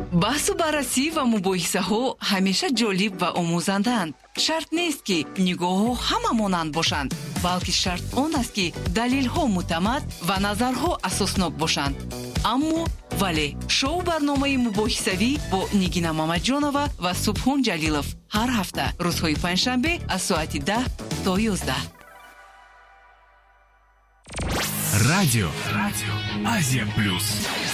баҳсу баррасӣ ва мубоҳисаҳо ҳамеша ҷолиб ва омӯзандаанд. шарт нест ки нигоҳҳо ҳама монанд бошанд, балки шарт он аст ки далелҳо муътамад ва назарҳо асоснок бошанд. аммо вале шоу барномаи мубоҳисавӣ бо Нигина Мамаҷонова ва Субҳон Ҷалилов ҳар ҳафта рӯзҳои панҷшанбе аз соати 10 то 11. Радио Азия Плюс.